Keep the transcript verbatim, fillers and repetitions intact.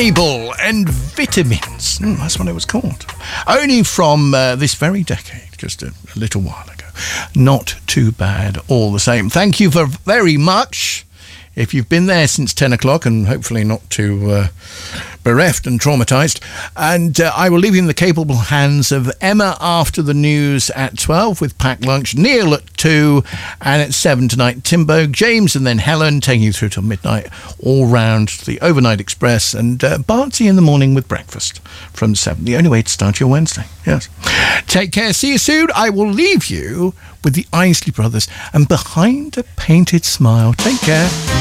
Cable and Vitamins. Mm, that's what it was called. Only from uh, this very decade, just a, a little while ago. Not too bad all the same. Thank you for very much. If you've been there since ten o'clock, and hopefully not too uh, bereft and traumatised. And uh, I will leave you in the capable hands of Emma after the news at twelve with Packed Lunch, Neil at two, and at seven tonight, Timbo, James and then Helen taking you through till midnight, all round the Overnight Express, and uh, Bartsy in the morning with breakfast from seven. The only way to start your Wednesday, yes. Take care, see you soon. I will leave you with the Isley Brothers and Behind a Painted Smile. Take care.